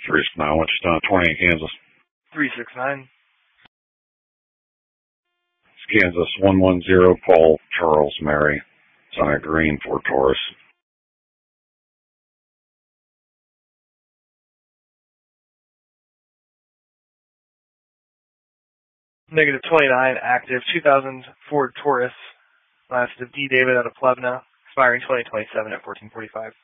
369, Wichita, 28 Kansas. 369. It's Kansas 110, Paul, Charles, Mary. It's on a green for Taurus. Negative 29, active 2000 Ford Taurus. Last of D. David out of Plevna, expiring 2027 at 1445.